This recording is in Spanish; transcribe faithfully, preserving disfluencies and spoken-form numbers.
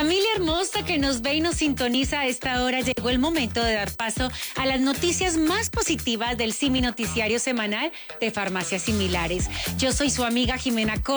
Familia hermosa que nos ve y nos sintoniza a esta hora, llegó el momento de dar paso a las noticias más positivas del Simi Noticiario Semanal de Farmacias Similares. Yo soy su amiga Jimena Córdoba.